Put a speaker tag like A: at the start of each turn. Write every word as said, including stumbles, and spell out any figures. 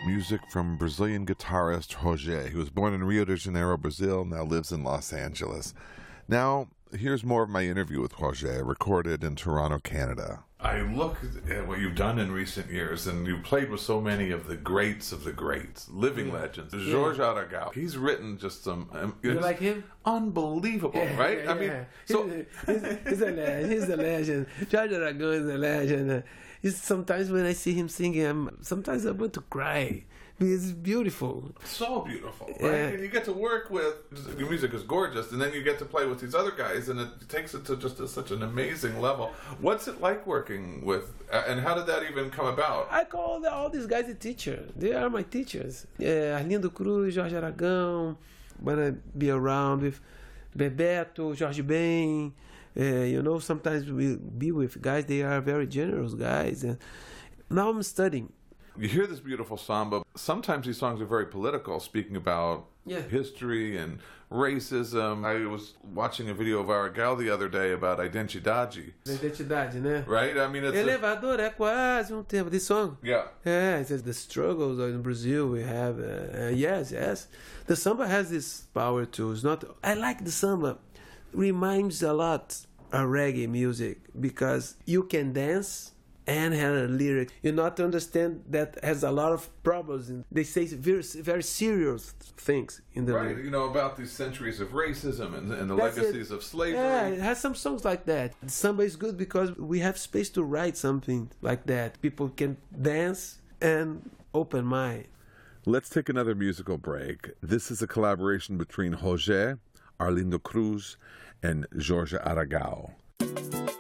A: Music from Brazilian guitarist Jorge, who was born in Rio de Janeiro, Brazil, now lives in Los Angeles. Now, here's more of my interview with Jorge, recorded in Toronto, Canada. I look at what you've done in recent years, and you've played with so many of the greats of the greats, living yeah. legends. Yeah. Jorge Aragao. He's written just some... Um,
B: you like him?
A: Unbelievable,
B: yeah,
A: right?
B: Yeah,
A: I mean,
B: yeah.
A: so...
B: He's, he's, a legend. He's a legend. Jorge Aragao is a legend. He's, sometimes when I see him singing, I'm, sometimes I want to cry. It's beautiful.
A: So beautiful, right?
B: Yeah.
A: And you get to work with, your music is gorgeous, and then you get to play with these other guys, and it takes it to just a, such an amazing level. What's it like working with, and how did that even come about?
B: I call all these guys a teacher. They are my teachers. Yeah, Arlindo Cruz, Jorge Aragão, when I be around with Bebeto, Jorge Ben, uh, you know, sometimes we be with guys, they are very generous guys. And now I'm studying.
A: You hear this beautiful samba. Sometimes these songs are very political, speaking about
B: yeah.
A: history and racism. I was watching a video of Aragao the other day about identidade.
B: Identidade, né?
A: Right? I mean, it's
B: Elevador é quase um tempo. This song.
A: Yeah.
B: Yeah, it says the struggles in Brazil we have. Uh, uh, yes, yes. The samba has this power too. It's not. I like the samba. Reminds a lot of reggae music because you can dance and have a lyric. You not understand that has a lot of problems. And they say very, very serious things in the
A: right.
B: lyric.
A: You know, about these centuries of racism and, and the
B: That's
A: legacies
B: it.
A: of slavery.
B: Yeah, it has some songs like that. Samba is good because we have space to write something like that. People can dance and open mind.
A: Let's take another musical break. This is a collaboration between Jorge, Arlindo Cruz, and Jorge Aragao.